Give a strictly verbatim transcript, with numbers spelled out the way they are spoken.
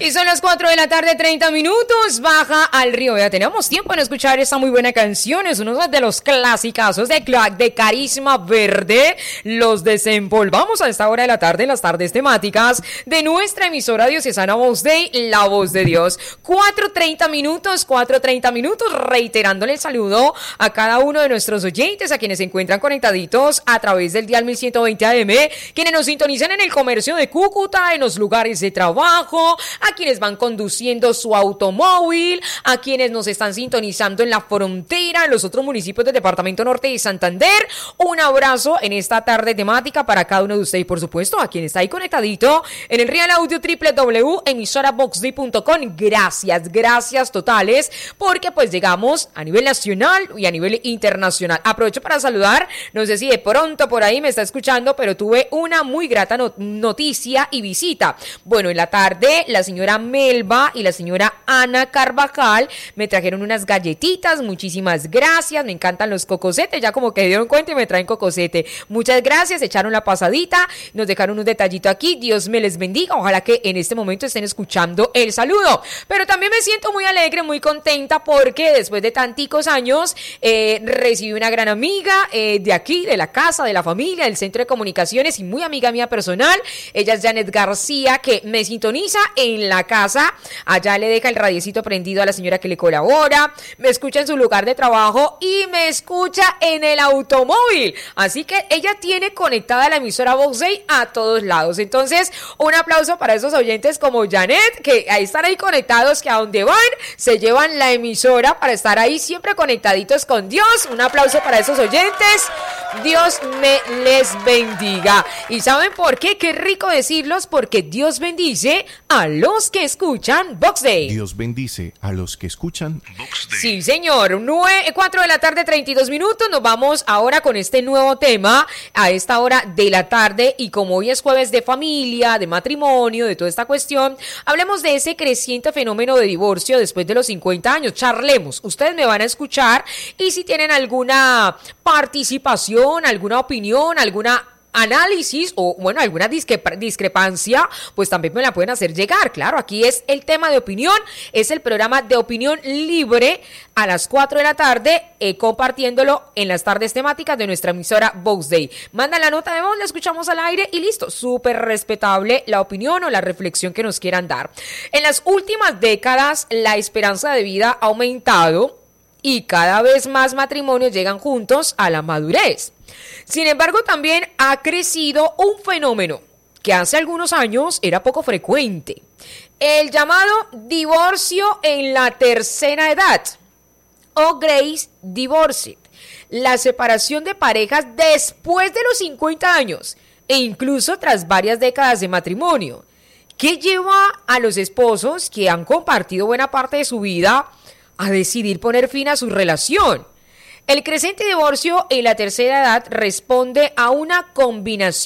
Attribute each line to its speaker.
Speaker 1: Y son las cuatro de la tarde, treinta minutos, baja al río. Ya tenemos tiempo en escuchar esta muy buena canción. Es uno de los clasicazos de, de Carisma Verde. Los desempolvamos a esta hora de la tarde en las tardes temáticas de nuestra emisora diocesana Voz Day, La Voz de Dios. cuatro treinta minutos, cuatro treinta minutos, reiterándole el saludo a cada uno de nuestros oyentes, a quienes se encuentran conectaditos a través del dial mil ciento veinte A M, quienes nos sintonizan en el comercio de Cúcuta, en los lugares de trabajo, a quienes van conduciendo su automóvil, a quienes nos están sintonizando en la frontera, en los otros municipios del departamento norte de Santander. Un abrazo en esta tarde temática para cada uno de ustedes y por supuesto a quien está ahí conectadito en el Real Audio doble u doble u doble u punto emisora vox day punto com. Gracias, gracias totales, porque pues llegamos a nivel nacional y a nivel internacional. Aprovecho para saludar, no sé si de pronto por ahí me está escuchando, pero tuve una muy grata not- noticia y visita. Bueno, en la tarde la señora Melba y la señora Ana Carvajal me trajeron unas galletitas, muchísimas gracias, me encantan los cocosetes, ya como que dieron cuenta y me traen cocosete. Muchas gracias, echaron la pasadita, nos dejaron un detallito aquí, Dios me les bendiga, ojalá que en este momento estén escuchando el saludo. Pero también me siento muy alegre, muy contenta porque después de tanticos años eh, recibí una gran amiga eh, de aquí, de la casa, de la familia, del centro de comunicaciones y muy amiga mía personal. Ella es Janet García, que me sintoniza en la casa, allá le deja el radiecito prendido a la señora que le colabora, me escucha en su lugar de trabajo y me escucha en el automóvil, así que ella tiene conectada la emisora Vox Day a todos lados. Entonces un aplauso para esos oyentes como Janet, que ahí están ahí conectados, que a donde van se llevan la emisora para estar ahí siempre conectaditos con Dios. Un aplauso para esos oyentes, Dios me les bendiga. ¿Y saben por qué? Qué rico decirlos, porque Dios bendice a los que escuchan Vox Day.
Speaker 2: Dios bendice a los que escuchan Vox Day.
Speaker 1: Sí, señor. nueve, cuatro de la tarde, treinta y dos minutos. Nos vamos ahora con este nuevo tema a esta hora de la tarde. Y como hoy es jueves de familia, de matrimonio, de toda esta cuestión, hablemos de ese creciente fenómeno de divorcio después de los cincuenta años. Charlemos. Ustedes me van a escuchar y si tienen alguna participación, alguna opinión, alguna análisis o bueno, alguna discrepa- discrepancia, pues también me la pueden hacer llegar. Claro, aquí es el tema de opinión, es el programa de opinión libre a las cuatro de la tarde, eh, compartiéndolo en las tardes temáticas de nuestra emisora Vox Day. Manda la nota de voz, la escuchamos al aire y listo, súper respetable la opinión o la reflexión que nos quieran dar. En las últimas décadas, la esperanza de vida ha aumentado y cada vez más matrimonios llegan juntos a la madurez. Sin embargo, también ha crecido un fenómeno que hace algunos años era poco frecuente: el llamado divorcio en la tercera edad o Grace Divorce, la separación de parejas después de los cincuenta años e incluso tras varias décadas de matrimonio, que lleva a los esposos que han compartido buena parte de su vida a decidir poner fin a su relación. El creciente divorcio en la tercera edad responde a una combinación